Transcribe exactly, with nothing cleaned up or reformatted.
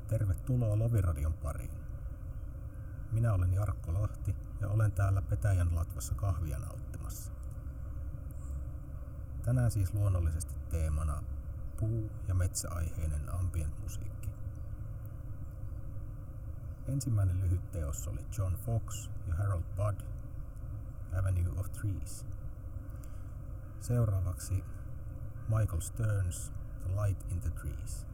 Tervetuloa Loviradion pariin. Minä olen Jarkko Lahti ja olen täällä Petäjän latvassa kahvia nauttimassa. Tänään siis luonnollisesti teemana puu- ja metsäaiheinen ambient musiikki. Ensimmäinen lyhyt teos oli John Fox ja Harold Budd, Avenue of Trees. Seuraavaksi Michael Stearns, The Light in the Trees.